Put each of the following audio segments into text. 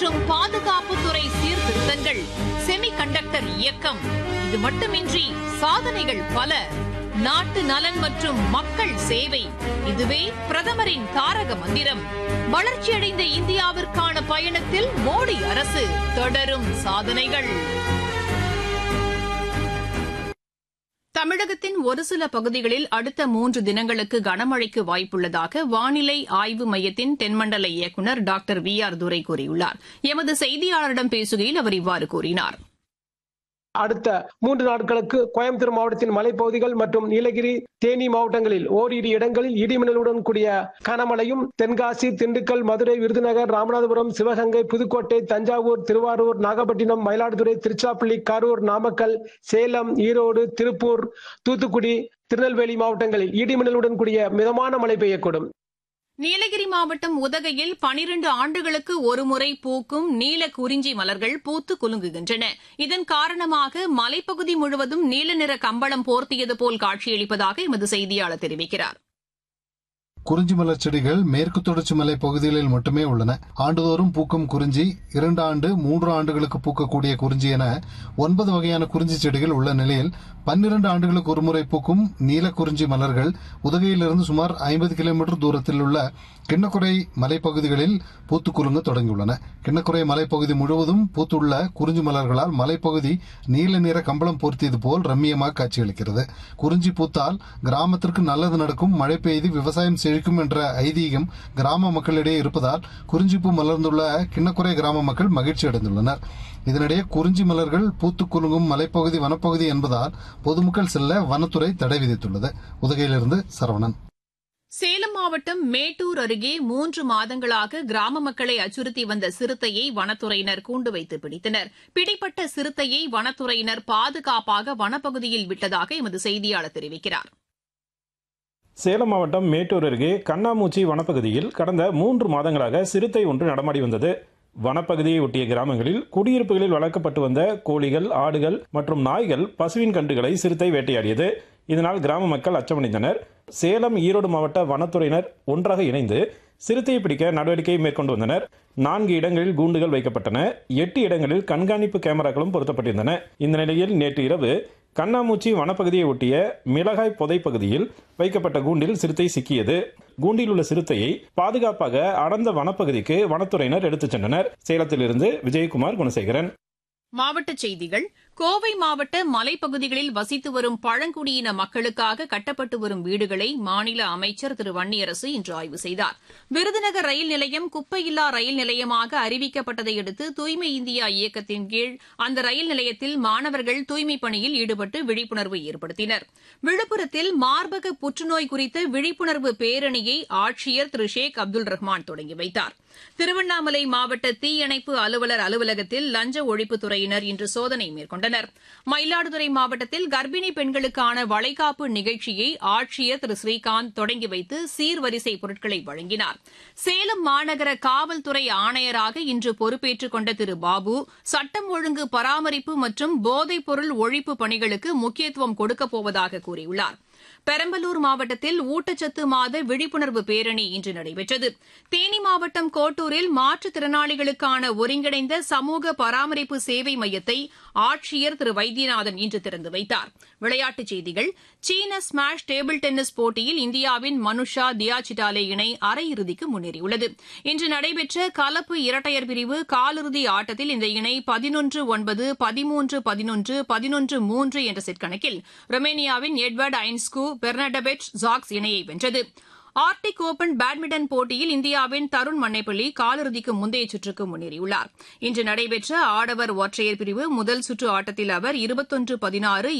மற்றும் பாதுகாப்புத்துறை சீர்திருத்தங்கள், செமிகண்டக்டர் இயக்கம், இது மட்டுமின்றி சாதனைகள் பல. நாட்டு நலன் மற்றும் மக்கள் சேவை, இதுவே பிரதமரின் தாரக மந்திரம். வளர்ச்சியடைந்த இந்தியாவிற்கான பயணத்தில் மோடி அரசு, தொடரும் சாதனைகள். தமிழகத்தின் ஒரு சில பகுதிகளில் அடுத்த 3 தினங்களுக்கு கனமழைக்கு வாய்ப்புள்ளதாக வானிலை ஆய்வு மையத்தின் தென்மண்டல இயக்குநர் டாக்டர் VR துரை கூறியுள்ளார். எமது செய்தியாளரிடம் பேசுகையில் அவர் இவ்வாறு கூறினார். அடுத்த 3 நாட்களுக்கு கோயம்புத்தூர் மாவட்டத்தின் மலைப்பகுதிகள் மற்றும் நீலகிரி, தேனி மாவட்டங்களில் ஓரிரு இடங்களில் இடிமின்னலுடன் கூடிய கனமழையும், தென்காசி, திண்டுக்கல், மதுரை, விருதுநகர், ராமநாதபுரம், சிவகங்கை, புதுக்கோட்டை, தஞ்சாவூர், திருவாரூர், நாகப்பட்டினம், மயிலாடுதுறை, திருச்சிராப்பள்ளி, கரூர், நாமக்கல், சேலம், ஈரோடு, திருப்பூர், தூத்துக்குடி, திருநெல்வேலி மாவட்டங்களில் இடிமின்னலுடன் கூடிய மிதமான மழை பெய்யக்கூடும். நீலகிரி மாவட்டம் உதகையில் 12 ஆண்டுகளுக்கு ஒருமுறை பூக்கும் நீல குறிஞ்சி மலர்கள் பூத்து குலுங்குகின்றன. இதன் காரணமாக மலைப்பகுதி முழுவதும் நீல நிற கம்பளம் போர்த்தியது போல் காட்சியளிப்பதாக எமது செய்தியாளர் தெரிவிக்கிறார். குறிஞ்சி மலர் செடிகள் மேற்கு தொடர்ச்சி மலை பகுதிகளில் மட்டுமே உள்ளன. ஆண்டுதோறும் பூக்கும் குறிஞ்சி, 2 ஆண்டு 3 ஆண்டுகளுக்கு பூக்கக்கூடிய குறிஞ்சி என 9 வகையான குறிஞ்சி செடிகள் உள்ள நிலையில் 12 ஆண்டுகளுக்கு ஒருமுறை பூக்கும் நீல குறிஞ்சி மலர்கள் உதகையிலிருந்து சுமார் 50 கிலோமீட்டர் தூரத்தில் உள்ள கிண்ணக்குறை மலைப்பகுதிகளில் பூத்து குலுங்க தொடங்கியுள்ளன. கிண்ணக்குறை மலைப்பகுதி முழுவதும் பூத்துள்ள குறிஞ்சி மலர்களால் மலைப்பகுதி நீல நிற கம்பளம் போர்த்தியது போல் ரம்மியமாக காட்சியளிக்கிறது. குறிஞ்சி பூத்தால் கிராமத்திற்கு நல்லது நடக்கும், மழை பெய்து விவசாயம் செழிக்கும் என்ற ஐதீகம் கிராம மக்களிடையே இருப்பதால் குறிஞ்சிப்பூ மலர்ந்துள்ள கிண்ணக்குறை கிராம மக்கள் மகிழ்ச்சி அடைந்துள்ளனர். இதனிடையே குறிஞ்சி மலர்கள் பூத்து குலுங்கும் மலைப்பகுதி வனப்பகுதி என்பதால் பொதுமக்கள் செல்ல வனத்துறை தடை விதித்துள்ளது. உதகையிலிருந்து சரவணன். சேலம் மாவட்டம் மேட்டூர் அருகே 3 மாதங்களாக கிராம மக்களை அச்சுறுத்தி வந்த சிறுத்தையை வனத்துறையினர் கூண்டு வைத்து பிடித்தனர். பிடிப்பட்ட சிறுத்தையை வனத்துறையினர் பாதுகாப்பாக வனப்பகுதியில் விட்டதாக எமது செய்தியாளர் தெரிவிக்கிறார். சேலம் மாவட்டம் மேட்டூர் அருகே கண்ணாமூச்சி வனப்பகுதியில் கடந்த 3 மாதங்களாக சிறுத்தை ஒன்று நடமாடி வந்தது. வனப்பகுதியை ஒட்டிய கிராமங்களில் குடியிருப்புகளில் வளர்க்கப்பட்டு வந்த கோழிகள், ஆடுகள் மற்றும் நாய்கள், பசுவின் கன்றுகளை சிறுத்தை வேட்டையாடியது. இதனால் கிராம மக்கள் அச்சமடைந்தனர். சேலம், ஈரோடு மாவட்ட வனத்துறையினர் ஒன்றாக இணைந்து சிறுத்தையை பிடிக்க நடவடிக்கை மேற்கொண்டு வந்தனர். 4 இடங்களில் கூண்டுகள் வைக்கப்பட்டன. 8 இடங்களில் கண்காணிப்பு கேமராக்களும் பொருத்தப்பட்டிருந்தன. இந்த நிலையில் நேற்று இரவு கண்ணாமூச்சி வனப்பகுதியை ஒட்டிய மிளகாய் புதை பகுதியில் வைக்கப்பட்ட கூண்டில் சிறுத்தை சிக்கியது. கூண்டில் உள்ள சிறுத்தையை பாதுகாப்பாக அடர்ந்த வனப்பகுதிக்கு வனத்துறையினர் எடுத்துச் சென்றனர். சேலத்திலிருந்து விஜயகுமார், குணசேகரன். மாவட்டச் செய்திகள். கோவை மாவட்ட மலைப்பகுதிகளில் வசித்து வரும் பழங்குடியின மக்களுக்காக கட்டப்பட்டு வரும் வீடுகளை மாநில அமைச்சர் திரு வன்னியரசு இன்று ஆய்வு செய்தார். விருதுநகர் ரயில் நிலையம் குப்பையில்லா ரயில் நிலையமாக அறிவிக்கப்பட்டதையடுத்து தூய்மை இந்தியா இயக்கத்தின் கீழ் அந்த ரயில் நிலையத்தில் மாணவர்கள் தூய்மைப் பணியில் ஈடுபட்டு விழிப்புணர்வு ஏற்படுத்தினர். விழுப்புரத்தில் மார்பக புற்றுநோய் குறித்த விழிப்புணர்வு பேரணியை ஆட்சியர் திரு ஷேக் அப்துல் ரஹ்மான் தொடங்கி வைத்தார். திருவண்ணாமலை மாவட்ட தீயணைப்பு அலுவலர் அலுவலகத்தில் லஞ்ச ஒழிப்புத்துறையினர் இன்று சோதனை மேற்கொண்டனர். மயிலாடுதுறை மாவட்டத்தில் கர்ப்பிணி பெண்களுக்கான வளைகாப்பு நிகழ்ச்சியை ஆட்சியர் திரு ஸ்ரீகாந்த் தொடங்கி வைத்து சீர்வரிசை பொருட்களை வழங்கினார். சேலம் மாநகர காவல்துறை ஆணையராக இன்று பொறுப்பேற்றுக் கொண்ட திரு பாபு சட்டம் ஒழுங்கு பராமரிப்பு மற்றும் போதைப் பொருள் ஒழிப்பு பணிகளுக்கு முக்கியத்துவம் கொடுக்கப் போவதாக கூறியுள்ளார். பெரம்பலூர் மாவட்டத்தில் ஊட்டச்சத்து மாத விழிப்புணர்வு பேரணி இன்று நடைபெற்றது. தேனி மாவட்டம் கோட்டூரில் மாற்றுத்திறனாளிகளுக்கான ஒருங்கிணைந்த சமூக பராமரிப்பு சேவை மையத்தை ஆட்சியர் திரு வைத்தியநாதன் இன்று திறந்து வைத்தார். விளையாட்டுச் செய்திகள். சீன ஸ்மாஷ் டேபிள் டென்னிஸ் போட்டியில் இந்தியாவின் மனுஷா தியாசிட்டாலே இணை அரையிறுதிக்கு முன்னேறியுள்ளது. இன்று நடைபெற்ற கலப்பு இரட்டையர் பிரிவு காலிறுதி ஆட்டத்தில் இந்த இணை 11-9, 13-11, 11-3 என்ற செட் கணக்கில் ரொமேனியாவின் எட்வர்ட் ஐன்ஸ்கு பெர்னடபெட் ஜாக்ஸ் இணையை வென்றது. ஆர்டிக் ஓபன் பேட்மிண்டன் போட்டியில் இந்தியாவின் தருண் மன்னேப்பள்ளி காலிறுதிக்கு முந்தைய சுற்றுக்கு முன்னேறியுள்ளார். இன்று நடைபெற்ற ஆடவர் ஒற்றையர் பிரிவு முதல் சுற்று ஆட்டத்தில் அவர் 21-16,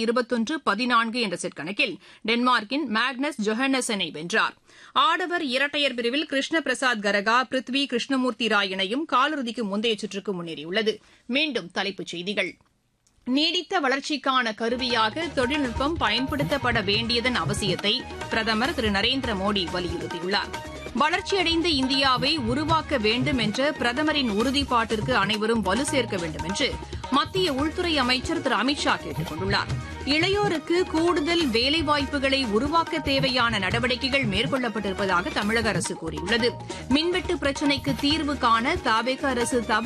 21-14 என்ற செட் கணக்கில் டென்மார்க்கின் மேக்னஸ் ஜொஹன்னசனை வென்றார். ஆடவர் இரட்டையர் பிரிவில் கிருஷ்ண பிரசாத் கரகா, பிருத்வி கிருஷ்ணமூர்த்தி ராய் இணையும் காலிறுதிக்கு முந்தைய சுற்றுக்கு முன்னேறியுள்ளது. மீண்டும் தலைப்புச் செய்திகள். நீடித்த வளர்ச்சிக்கான கருவியாக தொழில்நுட்பம் பயன்படுத்தப்பட வேண்டியதன் அவசியத்தை பிரதமர் திரு நரேந்திர மோடி வலியுறுத்தியுள்ளார். வளர்ச்சியடைந்த இந்தியாவை உருவாக்க வேண்டும் என்ற பிரதமரின் உறுதிப்பாட்டிற்கு அனைவரும் வலு சேர்க்க வேண்டும் என்று மத்திய உள்துறை அமைச்சர் திரு அமித் ஷா கேட்டுக் கொண்டுள்ளார். இளையோருக்கு கூடுதல் வேலைவாய்ப்புகளை உருவாக்க தேவையான நடவடிக்கைகள் மேற்கொள்ளப்பட்டிருப்பதாக தமிழக அரசு கூறியுள்ளது. மின்வெட்டு பிரச்சினைக்கு தீர்வு காண தவேக அரசு